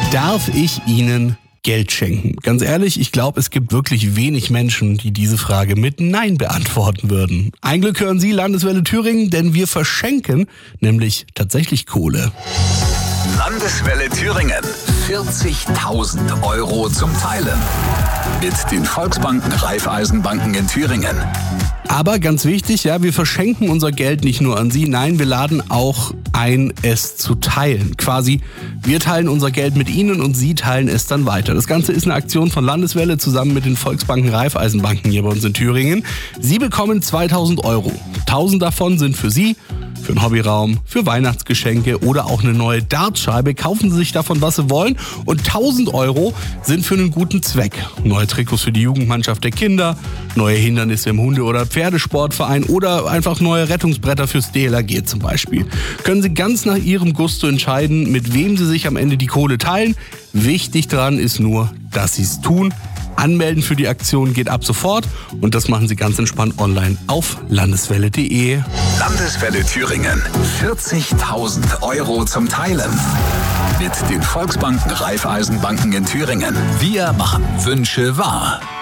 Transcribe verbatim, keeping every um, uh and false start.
Darf ich Ihnen Geld schenken? Ganz ehrlich, ich glaube, es gibt wirklich wenig Menschen, die diese Frage mit Nein beantworten würden. Ein Glück hören Sie Landeswelle Thüringen, denn wir verschenken nämlich tatsächlich Kohle. Landeswelle Thüringen. vierzigtausend Euro zum Teilen. Mit den Volksbanken Raiffeisenbanken in Thüringen. Aber ganz wichtig, ja, wir verschenken unser Geld nicht nur an Sie, nein, wir laden auch ein, es zu teilen. Quasi, wir teilen unser Geld mit Ihnen und Sie teilen es dann weiter. Das Ganze ist eine Aktion von Landeswelle zusammen mit den Volksbanken Raiffeisenbanken hier bei uns in Thüringen. Sie bekommen zweitausend Euro. tausend davon sind für Sie, für einen Hobbyraum, für Weihnachtsgeschenke oder auch eine neue Dartscheibe. Kaufen Sie sich davon, was Sie wollen. Und tausend Euro sind für einen guten Zweck. Neue Trikots für die Jugendmannschaft der Kinder, neue Hindernisse im Hunde- oder Pferdesportverein oder einfach neue Rettungsbretter fürs D L R G zum Beispiel. Können Sie ganz nach Ihrem Gusto entscheiden, mit wem Sie sich am Ende die Kohle teilen. Wichtig daran ist nur, dass Sie es tun. Anmelden für die Aktion geht ab sofort und das machen Sie ganz entspannt online auf landeswelle punkt de. Landeswelle Thüringen. vierzigtausend Euro zum Teilen. Mit den Volksbanken Raiffeisenbanken in Thüringen. Wir machen Wünsche wahr.